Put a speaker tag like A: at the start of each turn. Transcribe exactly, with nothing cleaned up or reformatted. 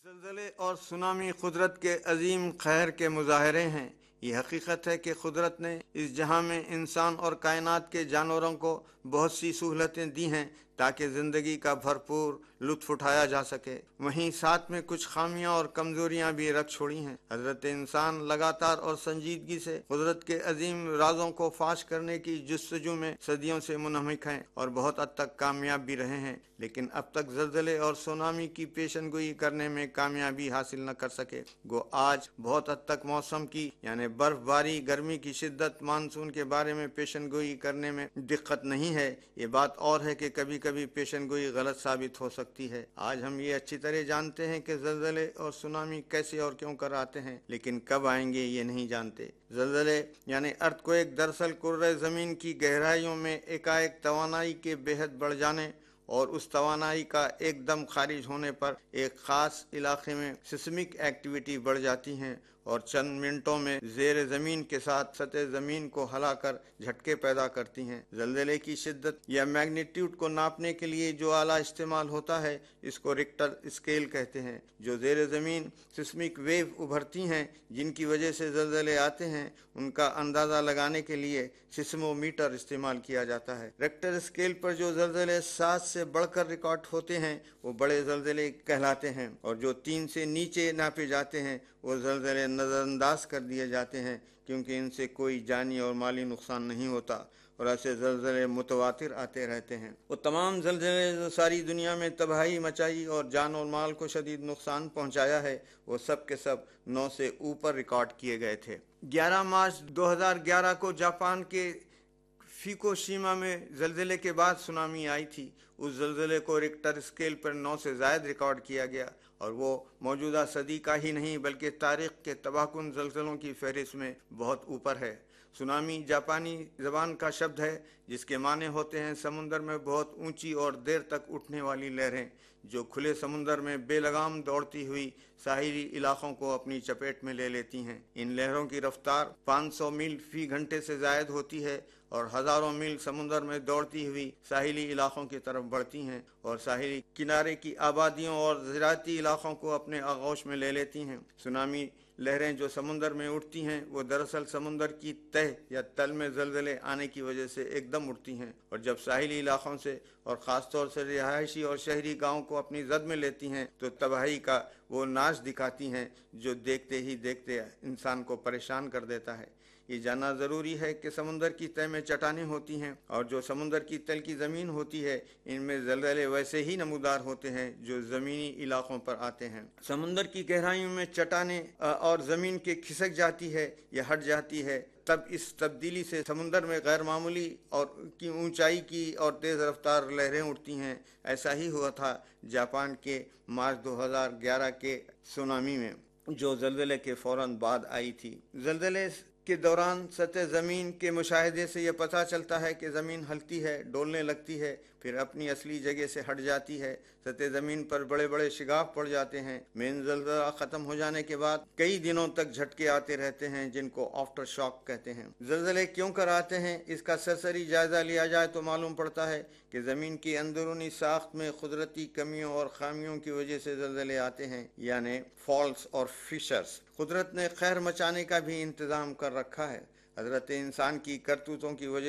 A: زلزلے اور سونامی قدرت کے عظیم قہر کے مظاہرے ہیں۔ یہ حقیقت ہے کہ قدرت نے اس جہاں میں انسان اور کائنات کے جانوروں کو بہت سی سہولتیں دی ہیں تاکہ زندگی کا بھرپور لطف اٹھایا جا سکے، وہیں ساتھ میں کچھ خامیاں اور کمزوریاں بھی رکھ چھوڑی ہیں۔ حضرت انسان لگاتار اور سنجیدگی سے قدرت کے عظیم رازوں کو فاش کرنے کی جستجو میں صدیوں سے منہمک ہیں اور بہت حد تک کامیاب بھی رہے ہیں، لیکن اب تک زلزلے اور سونامی کی پیشن گوئی کرنے میں کامیابی حاصل نہ کر سکے۔ گو آج بہت حد تک موسم کی یعنی برف باری، گرمی کی شدت، مانسون کے بارے میں پیشن گوئی کرنے میں دقت نہیں ہے۔ یہ بات اور ہے کہ کبھی کبھی پیشن گوئی غلط ثابت ہو سکتی ہے۔ آج ہم یہ اچھی طرح جانتے ہیں کہ زلزلے اور سونامی کیسے اور کیوں کر آتے ہیں، لیکن کب آئیں گے یہ نہیں جانتے۔ زلزلے یعنی ارتھ کویک دراصل کرۂ زمین کی گہرائیوں میں ایکائک توانائی کے بے حد بڑھ جانے اور اس توانائی کا ایک دم خارج ہونے پر ایک خاص علاقے میں سسمک ایکٹیویٹی بڑھ جاتی ہیں اور چند منٹوں میں زیر زمین کے ساتھ سطح زمین کو ہلا کر جھٹکے پیدا کرتی ہیں۔ زلزلے کی شدت یا میگنیٹیوڈ کو ناپنے کے لیے جو آلہ استعمال ہوتا ہے اس کو ریکٹر اسکیل کہتے ہیں۔ جو زیر زمین سسمک ویو ابھرتی ہیں جن کی وجہ سے زلزلے آتے ہیں، ان کا اندازہ لگانے کے لیے سیسمومیٹر استعمال کیا جاتا ہے۔ ریکٹر اسکیل پر جو زلزلے سات سے بڑھ کر ریکارڈ ہوتے ہیں وہ بڑے زلزلے کہلاتے ہیں، اور جو تین سے نیچے ناپے جاتے ہیں وہ زلزلے نظر انداز کر دیے جاتے ہیں، کیونکہ ان سے کوئی جانی اور مالی نقصان نہیں ہوتا اور ایسے زلزلے متواتر آتے رہتے ہیں۔ وہ تمام زلزلے جو ساری دنیا میں تباہی مچائی اور جان اور مال کو شدید نقصان پہنچایا ہے، وہ سب کے سب نو سے اوپر ریکارڈ کیے گئے تھے۔ گیارہ مارچ دو ہزار گیارہ کو جاپان کے فیکوشیما میں زلزلے کے بعد سونامی آئی تھی۔ اس زلزلے کو ریکٹر اسکیل پر نو سے زائد ریکارڈ کیا گیا اور وہ موجودہ صدی کا ہی نہیں بلکہ تاریخ کے تباہ کن زلزلوں کی فہرست میں بہت اوپر ہے۔ سونامی جاپانی زبان کا شبد ہے جس کے معنی ہوتے ہیں سمندر میں بہت اونچی اور دیر تک اٹھنے والی لہریں جو کھلے سمندر میں بے لگام دوڑتی ہوئی ساحلی علاقوں کو اپنی چپیٹ میں لے لیتی ہیں۔ ان لہروں کی رفتار پانچ سو میل فی گھنٹے سے زائد ہوتی ہے اور ہزاروں میل سمندر میں دوڑتی ہوئی ساحلی علاقوں کی طرف بڑھتی ہیں اور ساحلی کنارے کی آبادیوں اور زراعتی علاقوں کو اپنے آغوش میں لے لیتی ہیں۔ سونامی لہریں جو سمندر میں اٹھتی ہیں وہ دراصل سمندر کی تہ یا تل میں زلزلے آنے کی وجہ سے ایک دم اٹھتی ہیں، اور جب ساحلی علاقوں سے اور خاص طور سے رہائشی اور شہری گاؤں کو اپنی زد میں لیتی ہیں تو تباہی کا وہ ناچ دکھاتی ہیں جو دیکھتے ہی دیکھتے انسان کو پریشان کر دیتا ہے۔ یہ جاننا ضروری ہے کہ سمندر کی تہ میں چٹانیں ہوتی ہیں اور جو سمندر کی تل کی زمین ہوتی ہے ان میں زلزلے ویسے ہی نمودار ہوتے ہیں جو زمینی علاقوں پر آتے ہیں۔ سمندر کی گہرائیوں میں چٹانیں اور زمین کے کھسک جاتی ہے یا ہٹ جاتی ہے، تب اس تبدیلی سے سمندر میں غیر معمولی اور کی اونچائی کی اور تیز رفتار لہریں اٹھتی ہیں۔ ایسا ہی ہوا تھا جاپان کے مارچ دو ہزار گیارہ کے سونامی میں جو زلزلے کے فوراً بعد آئی تھی۔ زلزلے کے دوران سطح زمین کے مشاہدے سے یہ پتہ چلتا ہے کہ زمین ہلتی ہے، ڈولنے لگتی ہے، پھر اپنی اصلی جگہ سے ہٹ جاتی ہے۔ سطح زمین پر بڑے بڑے شگاف پڑ جاتے ہیں۔ مین زلزلہ ختم ہو جانے کے بعد کئی دنوں تک جھٹکے آتے رہتے ہیں جن کو آفٹر شاک کہتے ہیں۔ زلزلے کیوں کر آتے ہیں اس کا سرسری جائزہ لیا جائے تو معلوم پڑتا ہے کہ زمین کی اندرونی ساخت میں قدرتی کمیوں اور خامیوں کی وجہ سے زلزلے آتے ہیں، یعنی فالٹس اور فشرز۔ قدرت نے قہر مچانے کا بھی انتظام کر رکھا ہے۔ حضرت انسان کی کرتوتوں کی وجہ